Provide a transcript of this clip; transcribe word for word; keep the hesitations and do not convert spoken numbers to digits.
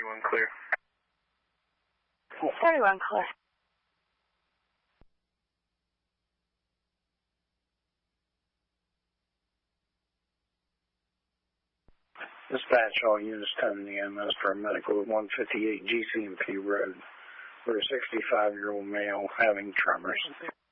thirty-one clear. thirty-one clear. Dispatch all units ten E M S for a medical at one fifty-eight G C M P Road for a sixty-five-year-old male having tremors.